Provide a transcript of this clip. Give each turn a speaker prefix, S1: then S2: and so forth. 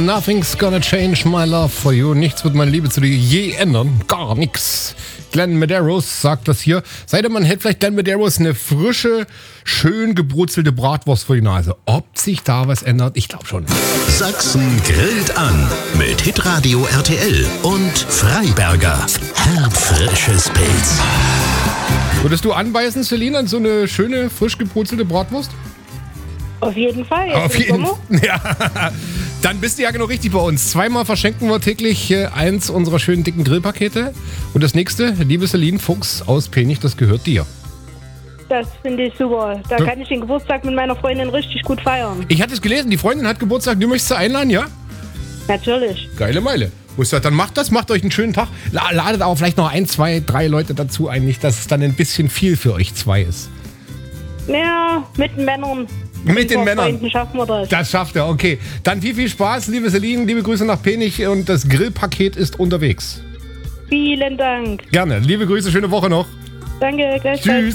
S1: Nothing's gonna change my love for you. Nichts wird meine Liebe zu dir je ändern. Gar nichts. Glenn Medeiros sagt das hier. Seitdem man hält vielleicht Glenn Medeiros eine frische, schön gebrutzelte Bratwurst vor die Nase. Ob sich da was ändert? Ich glaube schon.
S2: Sachsen grillt an mit Hitradio RTL und Freiberger. Herbfrisches Pilz.
S1: Würdest du anbeißen, Celine, an so eine schöne, frisch gebrutzelte Bratwurst?
S3: Auf jeden Fall.
S1: Auf jeden Fall. Ja. Dann bist du ja genau richtig bei uns. Zweimal verschenken wir täglich eins unserer schönen dicken Grillpakete. Und das nächste, liebe Celine Fuchs aus Penich, das gehört dir.
S3: Das finde ich super. Da kann ich den Geburtstag mit meiner Freundin richtig gut feiern.
S1: Ich hatte es gelesen, die Freundin hat Geburtstag, du möchtest sie einladen, ja?
S3: Natürlich.
S1: Geile Meile. Dann macht das, macht euch einen schönen Tag. Ladet auch vielleicht noch 1, 2, 3 Leute dazu ein, nicht, dass es dann ein bisschen viel für euch zwei ist.
S3: Ja, mit den Männern.
S1: Mit den Männern.
S3: Freunden schaffen wir das.
S1: Das schafft er, okay. Dann viel Spaß, liebe Celine, liebe Grüße nach Penich und das Grillpaket ist unterwegs.
S3: Vielen Dank.
S1: Gerne, liebe Grüße, schöne Woche noch.
S3: Danke, gleichfalls.
S1: Tschüss.